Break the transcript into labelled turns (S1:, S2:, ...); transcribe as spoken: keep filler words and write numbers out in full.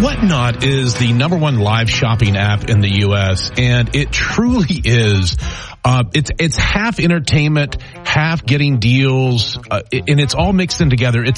S1: Whatnot is the number one live shopping app in the U S, and it truly is. Uh, it's it's half entertainment, half getting deals, uh, and it's all mixed in together. It's